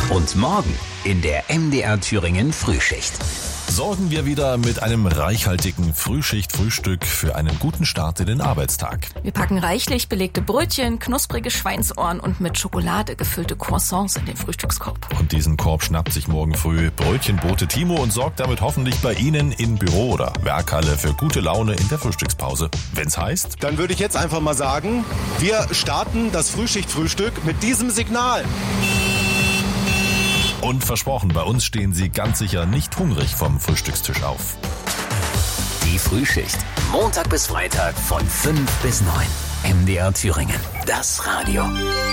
Und morgen in der MDR Thüringen Frühschicht. Sorgen wir wieder mit einem reichhaltigen Frühschicht-Frühstück für einen guten Start in den Arbeitstag. Wir packen reichlich belegte Brötchen, knusprige Schweinsohren und mit Schokolade gefüllte Croissants in den Frühstückskorb. Und diesen Korb schnappt sich morgen früh Brötchenbote Timo und sorgt damit hoffentlich bei Ihnen in Büro oder Werkhalle für gute Laune in der Frühstückspause. Wenn's heißt... Dann würde ich jetzt einfach mal sagen, wir starten das Frühschicht-Frühstück mit diesem Signal. Und versprochen, bei uns stehen Sie ganz sicher nicht hungrig vom Frühstückstisch auf. Die Frühschicht. Montag bis Freitag von 5 bis 9. MDR Thüringen. Das Radio.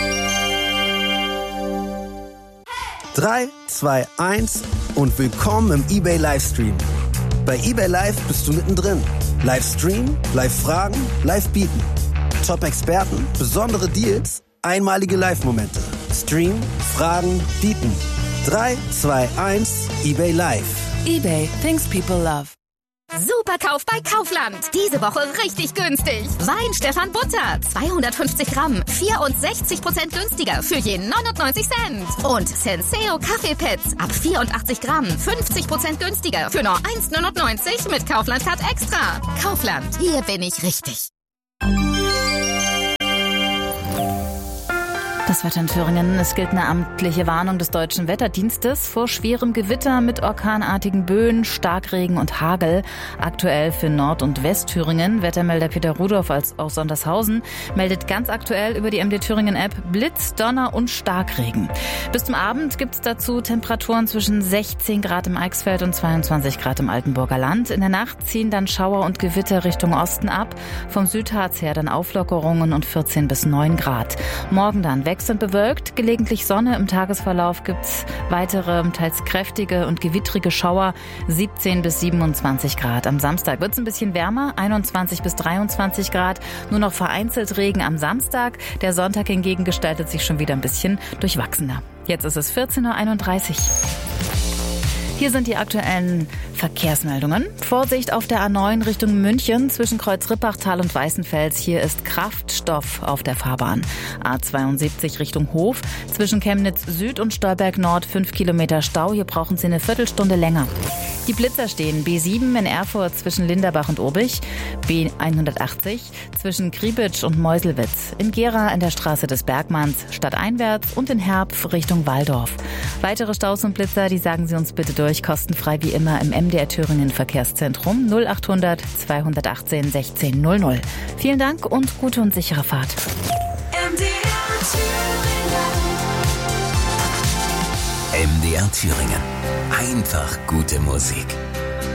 3, 2, 1 und willkommen im eBay Livestream. Bei eBay Live bist du mittendrin. Livestream, Live-Fragen, Live-Bieten. Top-Experten, besondere Deals, einmalige Live-Momente. Stream, Fragen, Bieten. 3, 2, 1, eBay Live. eBay, things people love. Superkauf bei Kaufland. Diese Woche richtig günstig. Wein Stefan Butter. 250 Gramm. 64% günstiger für je 99 Cent. Und Senseo Kaffeepads. Ab 84 Gramm. 50% günstiger für nur 1,99 mit Kaufland Card Extra. Kaufland. Hier bin ich richtig. Das Wetter in Thüringen. Es gilt eine amtliche Warnung des Deutschen Wetterdienstes vor schwerem Gewitter mit orkanartigen Böen, Starkregen und Hagel. Aktuell für Nord- und Westthüringen. Wettermelder Peter Rudolph aus Sondershausen meldet ganz aktuell über die MD Thüringen App Blitz, Donner und Starkregen. Bis zum Abend gibt es dazu Temperaturen zwischen 16 Grad im Eichsfeld und 22 Grad im Altenburger Land. In der Nacht ziehen dann Schauer und Gewitter Richtung Osten ab. Vom Südharz her dann Auflockerungen und 14 bis 9 Grad. Morgen dann wechselnd bewölkt, gelegentlich Sonne. Im Tagesverlauf gibt's weitere, teils kräftige und gewittrige Schauer, 17 bis 27 Grad. Am Samstag wird's ein bisschen wärmer, 21 bis 23 Grad. Nur noch vereinzelt Regen am Samstag. Der Sonntag hingegen gestaltet sich schon wieder ein bisschen durchwachsener. Jetzt ist es 14.31 Uhr. Hier sind die aktuellen Verkehrsmeldungen. Vorsicht auf der A9 Richtung München zwischen Kreuz-Rippachtal und Weißenfels. Hier ist Kraftstoff auf der Fahrbahn. A72 Richtung Hof zwischen Chemnitz Süd und Stolberg Nord 5 Kilometer Stau. Hier brauchen Sie eine Viertelstunde länger. Die Blitzer stehen B7 in Erfurt zwischen Linderbach und Obig, B180 zwischen Kriebitsch und Meuselwitz, in Gera an der Straße des Bergmanns stadteinwärts und in Herpf Richtung Walldorf. Weitere Staus und Blitzer, die sagen Sie uns bitte durch, kostenfrei wie immer im MDR Thüringen Verkehrszentrum 0800 218 1600. Vielen Dank und gute und sichere Fahrt. MDR Thüringen. Einfach gute Musik.